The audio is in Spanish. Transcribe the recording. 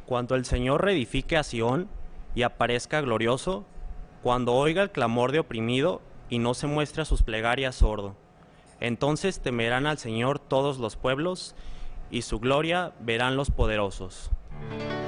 Cuando el Señor reedifique a Sión y aparezca glorioso, cuando oiga el clamor de oprimido y no se muestre a sus plegarias sordo, entonces temerán al Señor todos los pueblos y su gloria verán los poderosos.